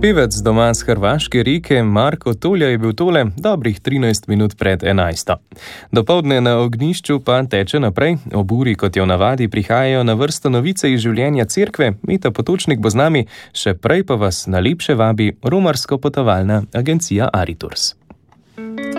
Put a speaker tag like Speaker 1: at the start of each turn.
Speaker 1: Pevec doma z hrvaške Rike Marko Tolja je bil tole dobrih 13 minut pred 11. Dopoldne na ognjišču pa teče naprej. Ob uri, kot je v navadi, prihajajo na vrsto novice iz življenja cerkve. Meta Potočnik bo z nami, še prej pa vas na lepše vabi romarsko potovalna agencija Aritours.